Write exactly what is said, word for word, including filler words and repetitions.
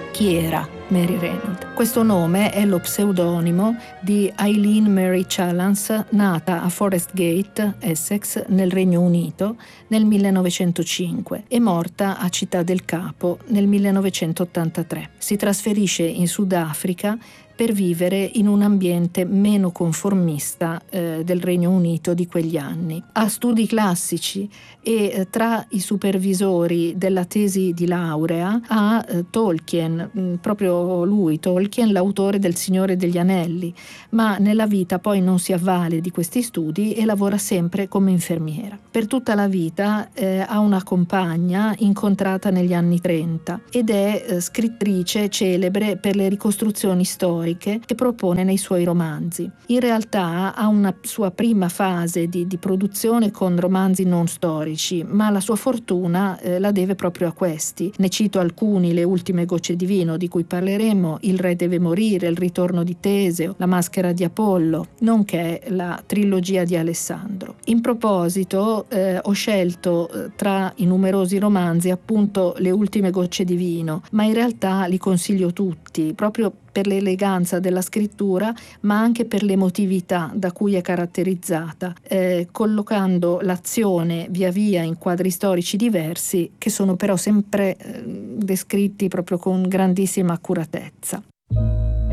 Chi era Mary Renaud? Questo nome è lo pseudonimo di Eileen Mary Chalance, nata a Forest Gate, Essex, nel Regno Unito, nel millenovecentocinque e morta a Città del Capo nel millenovecentottantatré. Si trasferisce in Sudafrica per vivere in un ambiente meno conformista eh, del Regno Unito di quegli anni. Ha studi classici e eh, tra i supervisori della tesi di laurea ha eh, Tolkien, mh, proprio lui, Tolkien, l'autore del Signore degli Anelli, ma nella vita poi non si avvale di questi studi e lavora sempre come infermiera. Per tutta la vita eh, ha una compagna incontrata negli anni trenta ed è eh, scrittrice celebre per le ricostruzioni storiche che propone nei suoi romanzi. In realtà ha una sua prima fase di, di produzione con romanzi non storici, ma la sua fortuna eh, la deve proprio a questi. Ne cito alcuni: Le ultime gocce di vino, di cui parleremo, Il re deve morire, Il ritorno di Teseo, La maschera di Apollo, nonché la trilogia di Alessandro. In proposito eh, ho scelto eh, tra i numerosi romanzi appunto Le ultime gocce di vino, ma in realtà li consiglio tutti, proprio per l'eleganza della scrittura, ma anche per l'emotività da cui è caratterizzata, eh, collocando l'azione via via in quadri storici diversi, che sono però sempre eh, descritti proprio con grandissima accuratezza.